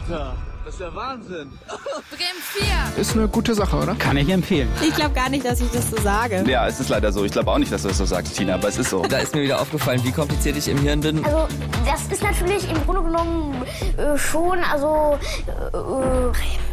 Alter, das ist der Wahnsinn. Bremen 4. Ist eine gute Sache, oder? Kann ich empfehlen. Ich glaube gar nicht, dass ich das so sage. Ja, es ist leider so. Ich glaube auch nicht, dass du das so sagst, Tina, aber es ist so. Da ist mir wieder aufgefallen, wie kompliziert ich im Hirn bin. Also, das ist natürlich im Grunde genommen schon, also...